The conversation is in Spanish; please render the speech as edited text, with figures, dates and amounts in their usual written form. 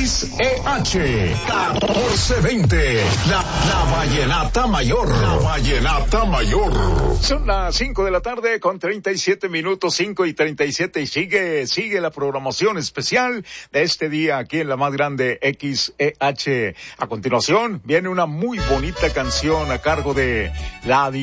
XEH 1420, la Vallenata Mayor. La Vallenata Mayor. Son las 5 de la tarde con 37 minutos, 5:37, y sigue la programación especial de este día aquí en la más grande XEH. A continuación viene una muy bonita canción a cargo de la